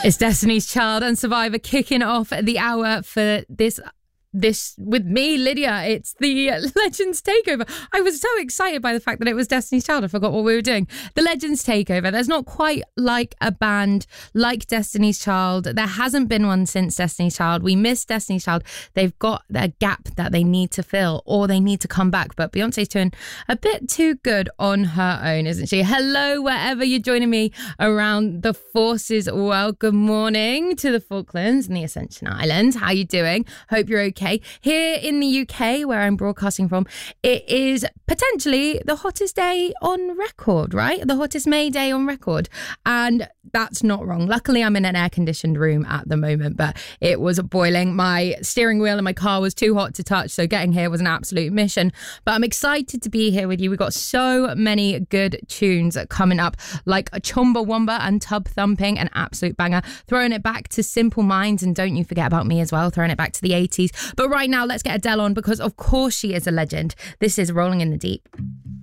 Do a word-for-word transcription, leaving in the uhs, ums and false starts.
It's Destiny's Child and Survivor kicking off the hour for this This with me, Lydia. It's the Legends Takeover. I was so excited by the fact that it was Destiny's Child. I forgot what we were doing. The Legends Takeover. There's not quite like a band like Destiny's Child. There hasn't been one since Destiny's Child. We miss Destiny's Child. They've got a gap that they need to fill, or they need to come back. But Beyonce's doing a bit too good on her own, isn't she? Hello, wherever you're joining me around the forces. Well, good morning to the Falklands and the Ascension Islands. How you doing? Hope you're okay. Here in the U K, where I'm broadcasting from, it is potentially the hottest day on record, right? The hottest May day on record. And that's not wrong. Luckily, I'm in an air-conditioned room at the moment, but it was boiling. My steering wheel in my car was too hot to touch, so getting here was an absolute mission. But I'm excited to be here with you. We've got so many good tunes coming up, like Chumbawamba and Tub Thumping, an absolute banger. Throwing it back to Simple Minds, and Don't You Forget About Me as well, throwing it back to the eighties. But right now, let's get Adele on, because of course she is a legend. This is Rolling in the Deep.